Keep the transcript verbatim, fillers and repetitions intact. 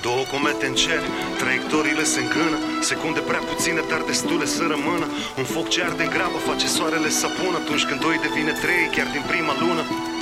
Două comete în cer, traiectoriile se încână, secunde prea puține, dar destule să rămână. Un foc ce arde grabă face soarele să apună, atunci când doi devine trei chiar din prima lună.